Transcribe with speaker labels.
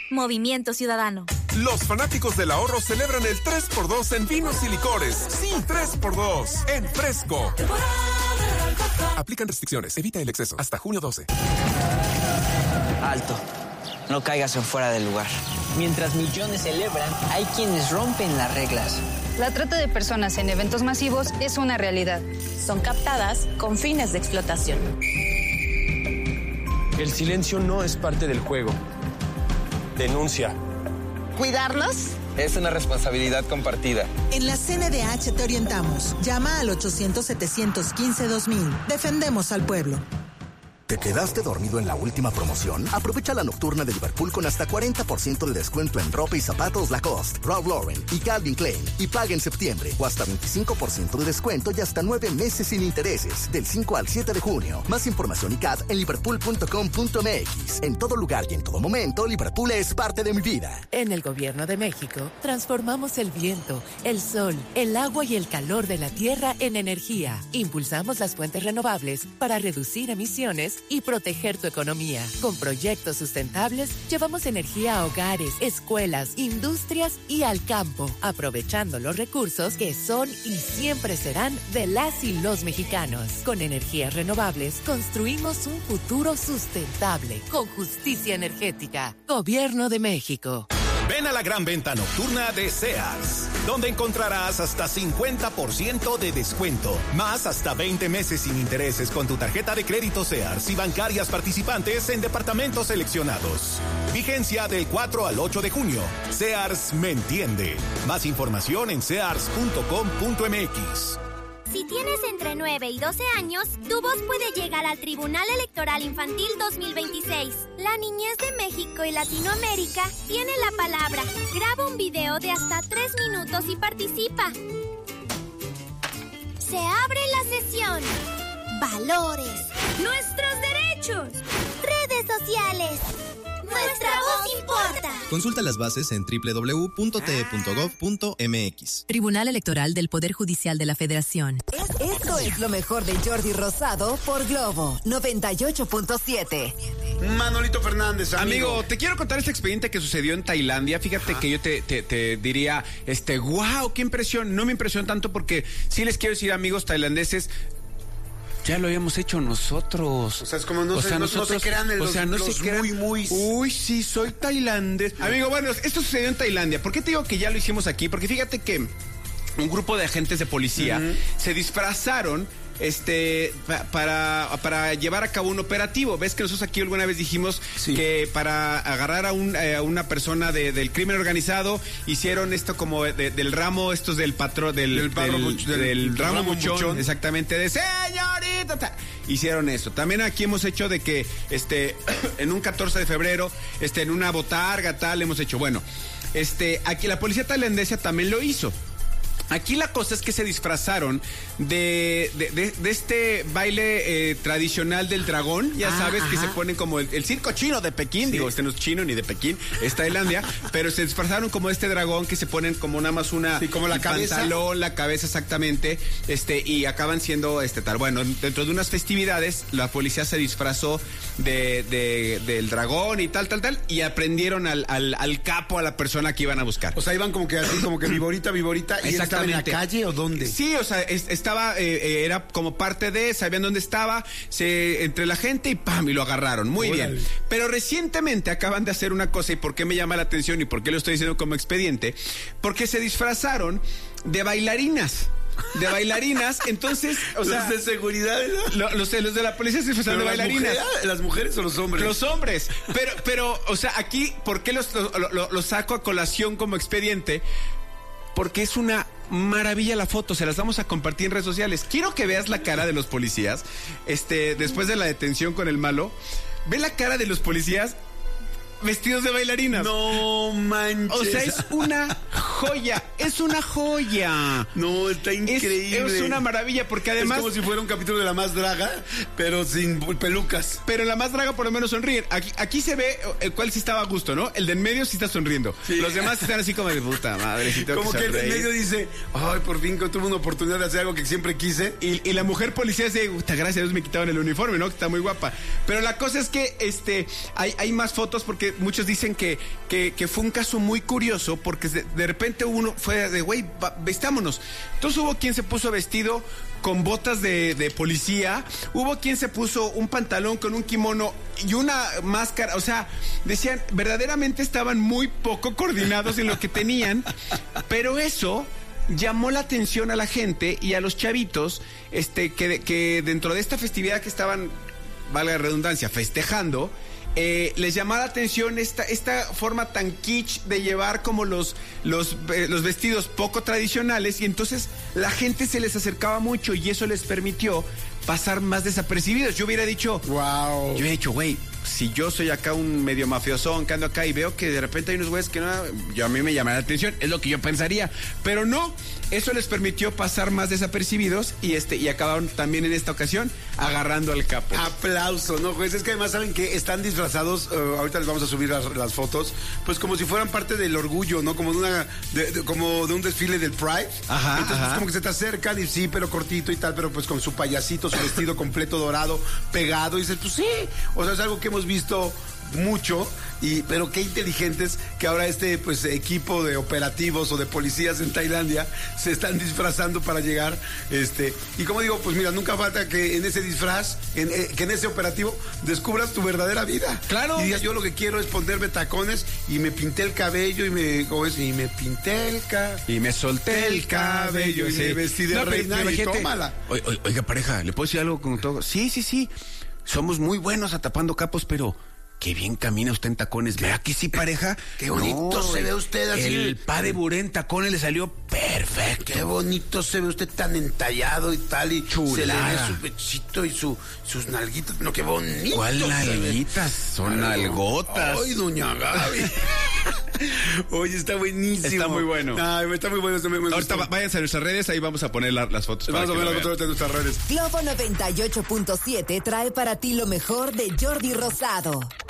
Speaker 1: Movimiento Ciudadano.
Speaker 2: Los fanáticos del ahorro celebran el 3x2 en vinos y licores. Sí, 3x2 en Fresco. Aplican restricciones. Evita el exceso. Hasta junio 12.
Speaker 3: Alto. No caigas en fuera del lugar. Mientras millones celebran, hay quienes rompen las reglas.
Speaker 4: La trata de personas en eventos masivos es una realidad.
Speaker 5: Son captadas con fines de explotación.
Speaker 6: El silencio no es parte del juego. Denuncia.
Speaker 7: ¿Cuidarnos?
Speaker 8: Es una responsabilidad compartida.
Speaker 7: En la CNDH te orientamos. Llama al 800-715-2000. Defendemos al pueblo.
Speaker 9: ¿Te quedaste dormido en la última promoción? Aprovecha la nocturna de Liverpool con hasta 40% de descuento en ropa y zapatos Lacoste, Ralph Lauren y Calvin Klein. Y paga en septiembre. O hasta 25% de descuento y hasta 9 meses sin intereses. Del 5 al 7 de junio. Más información y CAD en liverpool.com.mx. En todo lugar y en todo momento, Liverpool es parte de mi vida.
Speaker 10: En el Gobierno de México, transformamos el viento, el sol, el agua y el calor de la tierra en energía. Impulsamos las fuentes renovables para reducir emisiones y proteger tu economía. Con proyectos sustentables, llevamos energía a hogares, escuelas, industrias y al campo, aprovechando los recursos que son y siempre serán de las y los mexicanos. Con energías renovables, construimos un futuro sustentable, con justicia energética. Gobierno de México.
Speaker 11: Ven a la gran venta nocturna de Sears, donde encontrarás hasta 50% de descuento, más hasta 20 meses sin intereses con tu tarjeta de crédito Sears y bancarias participantes en departamentos seleccionados. Vigencia del 4 al 8 de junio. Sears me entiende. Más información en sears.com.mx.
Speaker 12: Si tienes entre 9 y 12 años, tu voz puede llegar al Tribunal Electoral Infantil 2026. La niñez de México y Latinoamérica tiene la palabra. Graba un video de hasta 3 minutos y participa. Se abre la sesión. Valores. Nuestros derechos. Redes sociales. Nuestra voz importa.
Speaker 13: Consulta las bases en www.te.gov.mx.
Speaker 14: Tribunal Electoral del Poder Judicial de la Federación.
Speaker 15: Esto es lo mejor de Jordi Rosado por Globo 98.7.
Speaker 16: Manolito Fernández,
Speaker 17: amigo, te quiero contar este expediente que sucedió en Tailandia. Fíjate que yo te diría, wow, qué impresión. No me impresionó tanto porque sí les quiero decir, amigos tailandeses, ya lo habíamos hecho nosotros.
Speaker 16: O sea, es como no se crean en
Speaker 17: Uy, sí, soy tailandés. Amigo, bueno, esto sucedió en Tailandia. ¿Por qué te digo que ya lo hicimos aquí? Porque fíjate que un grupo de agentes de policía se disfrazaron para llevar a cabo un operativo. Ves que nosotros aquí alguna vez dijimos que para agarrar a una persona del crimen organizado hicieron esto como del ramo, estos del patrón, del ramo buchón, exactamente, de señorita. Hicieron eso. También aquí hemos hecho de que en un 14 de febrero, en una botarga tal, hemos hecho, bueno, aquí la policía tailandesa también lo hizo. Aquí la cosa es que se disfrazaron de este baile tradicional del dragón, ya sabes, que se ponen como el circo chino de Pekín, digo, no es chino ni de Pekín, es Tailandia, pero se disfrazaron como este dragón que se ponen como nada más como la cabeza, pantalón, la cabeza exactamente, y acaban siendo tal. Bueno, dentro de unas festividades, la policía se disfrazó del dragón y tal, y aprendieron al capo, a la persona que iban a buscar.
Speaker 16: O sea, iban como que así, como que viborita, y ¿estaba en la calle o dónde?
Speaker 17: Sí, o sea, estaba, era como parte de, sabían dónde estaba, entre la gente y ¡pam! Y lo agarraron. Muy bien. Pero recientemente acaban de hacer una cosa, y ¿por qué me llama la atención y por qué lo estoy diciendo como expediente? Porque se disfrazaron de bailarinas. Entonces, o sea,
Speaker 16: los de seguridad,
Speaker 17: los de la policía se disfrazaron de bailarinas.
Speaker 16: ¿Las mujeres o los hombres?
Speaker 17: Los hombres. Pero, o sea, aquí, ¿por qué los saco a colación como expediente? Porque es una maravilla la foto, se las vamos a compartir en redes sociales. Quiero que veas la cara de los policías, después de la detención con el malo. Ve la cara de los policías vestidos de bailarinas.
Speaker 16: No manches.
Speaker 17: O sea, es una joya, es una joya.
Speaker 16: No, está increíble.
Speaker 17: Es una maravilla porque además...
Speaker 16: Es como si fuera un capítulo de La Más Draga, pero sin pelucas.
Speaker 17: Pero La Más Draga por lo menos sonríen. Aquí se ve el cual sí estaba a gusto, ¿no? El de en medio sí está sonriendo. Sí. Los demás están así como de puta madre. Si tengo
Speaker 16: como que el de en medio dice, ay, por fin tuve una oportunidad de hacer algo que siempre quise.
Speaker 17: Y la mujer policía dice, gracias a Dios me quitaron el uniforme, ¿no? Que está muy guapa. Pero la cosa es que hay más fotos porque muchos dicen que fue un caso muy curioso porque de repente uno fue de, güey, vestámonos. Entonces hubo quien se puso vestido con botas de policía, hubo quien se puso un pantalón con un kimono y una máscara, o sea, decían, verdaderamente estaban muy poco coordinados en lo que tenían, pero eso llamó la atención a la gente y a los chavitos, que dentro de esta festividad que estaban, valga la redundancia, festejando, les llamaba la atención esta forma tan kitsch de llevar como los vestidos poco tradicionales y entonces la gente se les acercaba mucho y eso les permitió pasar más desapercibidos. Yo hubiera dicho, wow. Yo hubiera dicho, güey, si yo soy acá un medio mafiosón que ando acá y veo que de repente hay unos güeyes que no, yo a mí me llama la atención, es lo que yo pensaría, pero no, eso les permitió pasar más desapercibidos y acabaron también en esta ocasión agarrando al capo.
Speaker 16: Aplauso, ¿no, juez? Es que además saben que están disfrazados, ahorita les vamos a subir las fotos, pues como si fueran parte del orgullo, ¿no? Como como de un desfile del Pride.
Speaker 17: Ajá.
Speaker 16: Entonces
Speaker 17: ajá.
Speaker 16: Como que se te acercan y sí, pero cortito y tal, pero pues con su payasito, su vestido completo dorado, pegado, y dices, pues sí, o sea, es algo que hemos visto mucho, pero qué inteligentes que ahora pues equipo de operativos o de policías en Tailandia se están disfrazando para llegar, y como digo, pues mira, nunca falta que en ese disfraz, que en ese operativo descubras tu verdadera vida.
Speaker 17: Claro.
Speaker 16: Y digas, yo lo que quiero es ponerme tacones y me pinté el cabello y me pinté
Speaker 17: y me solté el cabello
Speaker 16: y me vestí de reina y tómala.
Speaker 17: Oiga, pareja, ¿le puedo decir algo con todo? Sí. Somos muy buenos atapando capos, pero qué bien camina usted en tacones. ¿Vea que sí, pareja?
Speaker 16: Qué bonito se ve usted así.
Speaker 17: El padre Buré en tacones le salió perfecto.
Speaker 16: Qué bonito se ve usted tan entallado y tal. Y
Speaker 17: chulada.
Speaker 16: Se le ve su pechito y sus nalguitas. No, qué bonito.
Speaker 17: ¿Cuál nalguitas? Son nalgotas.
Speaker 16: Ay, doña Gaby. Oye, está buenísimo.
Speaker 17: Está muy bueno.
Speaker 16: Ay, está muy bueno.
Speaker 17: Ahorita váyanse a nuestras redes, ahí vamos a poner las fotos.
Speaker 16: Vamos a poner las fotos de nuestras redes.
Speaker 15: Globo 98.7 trae para ti lo mejor de Jordi Rosado.